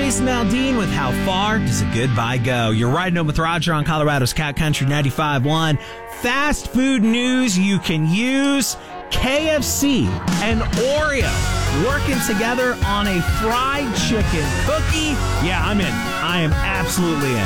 Jason Aldean with How Far Does a Goodbye Go? You're riding home with Roger on Colorado's Cat Country 95.1. Fast food news you can use. KFC and Oreo working together on a fried chicken cookie. Yeah, I'm in. I am absolutely in.